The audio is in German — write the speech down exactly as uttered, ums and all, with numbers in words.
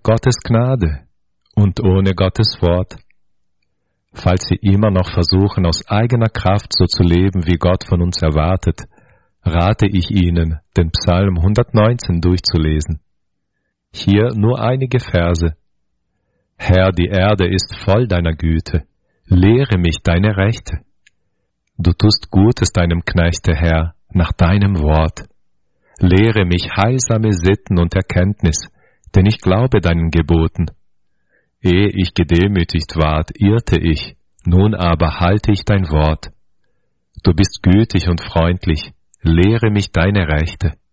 Gottes Gnade und ohne Gottes Wort. Falls Sie immer noch versuchen, aus eigener Kraft so zu leben, wie Gott von uns erwartet, rate ich Ihnen, den Psalm hundertneunzehn durchzulesen. Hier nur einige Verse. Herr, die Erde ist voll deiner Güte, lehre mich deine Rechte. Du tust Gutes deinem Knechte, Herr, nach deinem Wort. Lehre mich heilsame Sitten und Erkenntnis, denn ich glaube deinen Geboten. Ehe ich gedemütigt ward, irrte ich, nun aber halte ich dein Wort. Du bist gütig und freundlich, lehre mich deine Rechte.